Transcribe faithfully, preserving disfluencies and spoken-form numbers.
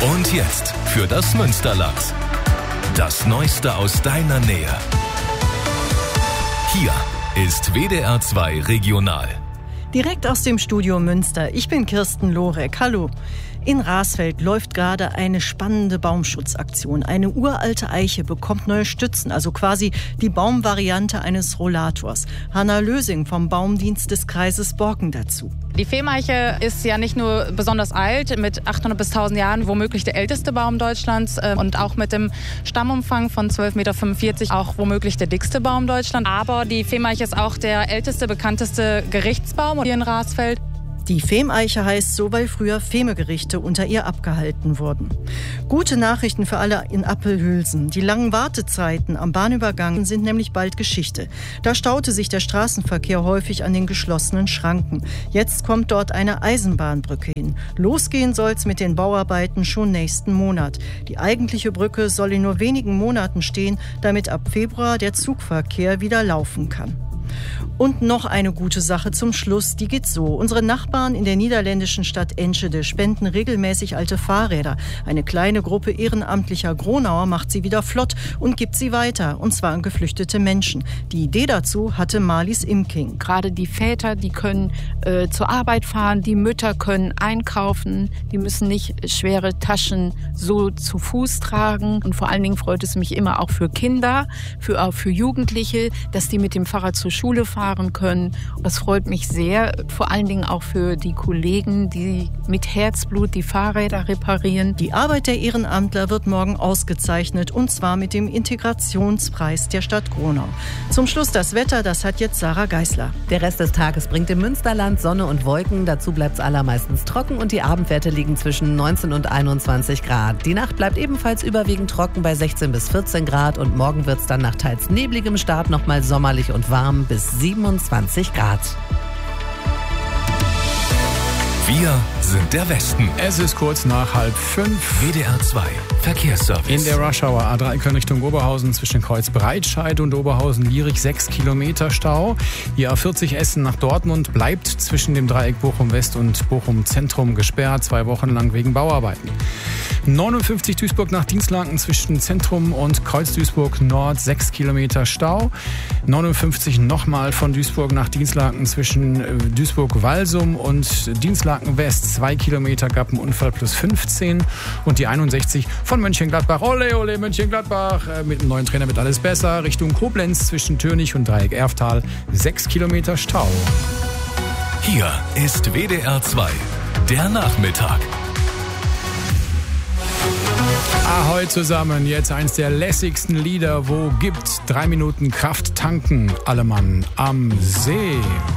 Und jetzt für das Münsterland. Das Neueste aus deiner Nähe. Hier ist W D R zwei Regional. Direkt aus dem Studio Münster. Ich bin Kirsten Lorek. Hallo. In Rasfeld läuft gerade eine spannende Baumschutzaktion. Eine uralte Eiche bekommt neue Stützen, also quasi die Baumvariante eines Rollators. Hanna Lösing vom Baumdienst des Kreises Borken dazu. Die Fehmarche ist ja nicht nur besonders alt, mit achthundert bis tausend Jahren, womöglich der älteste Baum Deutschlands und auch mit dem Stammumfang von zwölf Komma fünfundvierzig Meter auch womöglich der dickste Baum Deutschlands. Aber die Fehmarche ist auch der älteste, bekannteste Gerichtsbaum hier in Rasfeld. Die Fehmeiche heißt so, weil früher Femegerichte unter ihr abgehalten wurden. Gute Nachrichten für alle in Appelhülsen. Die langen Wartezeiten am Bahnübergang sind nämlich bald Geschichte. Da staute sich der Straßenverkehr häufig an den geschlossenen Schranken. Jetzt kommt dort eine Eisenbahnbrücke hin. Losgehen soll's mit den Bauarbeiten schon nächsten Monat. Die eigentliche Brücke soll in nur wenigen Monaten stehen, damit ab Februar der Zugverkehr wieder laufen kann. Und noch eine gute Sache zum Schluss, die geht so. Unsere Nachbarn in der niederländischen Stadt Enschede spenden regelmäßig alte Fahrräder. Eine kleine Gruppe ehrenamtlicher Gronauer macht sie wieder flott und gibt sie weiter, und zwar an geflüchtete Menschen. Die Idee dazu hatte Marlies Imking. Gerade die Väter, die können äh, zur Arbeit fahren, die Mütter können einkaufen, die müssen nicht schwere Taschen so zu Fuß tragen. Und vor allen Dingen freut es mich immer auch für Kinder, für, auch für Jugendliche, dass die mit dem Fahrrad zur Schule fahren können. Das freut mich sehr, vor allen Dingen auch für die Kollegen, die mit Herzblut die Fahrräder reparieren. Die Arbeit der Ehrenamtler wird morgen ausgezeichnet, und zwar mit dem Integrationspreis der Stadt Gronau. Zum Schluss das Wetter, das hat jetzt Sarah Geisler. Der Rest des Tages bringt im Münsterland Sonne und Wolken, dazu bleibt es allermeistens trocken und die Abendwerte liegen zwischen neunzehn und einundzwanzig Grad. Die Nacht bleibt ebenfalls überwiegend trocken bei sechzehn bis vierzehn Grad und morgen wird es dann nach teils nebligem Start nochmal sommerlich und warm bis siebenundzwanzig Grad. Wir sind der Westen. Es ist kurz nach halb fünf. W D R zwei Verkehrsservice. In der Rush-Hour A drei Köln Richtung Oberhausen zwischen Kreuz Breitscheid und Oberhausen-Lierig sechs Kilometer Stau. Die A vierzig Essen nach Dortmund bleibt zwischen dem Dreieck Bochum West und Bochum Zentrum gesperrt, zwei Wochen lang wegen Bauarbeiten. neunundfünfzig Duisburg nach Dienstlaken zwischen Zentrum und Kreuz Duisburg Nord sechs Kilometer Stau. neunundfünfzig nochmal von Duisburg nach Dienstlaken zwischen Duisburg-Walsum und Dienstlaken West zwei Kilometer, gab einen Unfall plus fünfzehn. Und die einundsechzig von Mönchengladbach, ole ole Mönchengladbach, äh, mit dem neuen Trainer wird alles besser, Richtung Koblenz zwischen Türnich und Dreieck Erftal sechs Kilometer Stau. Hier ist W D R zwei, der Nachmittag. Ahoi zusammen, jetzt eins der lässigsten Lieder, wo gibt drei Minuten Kraft tanken, alle Mann am See.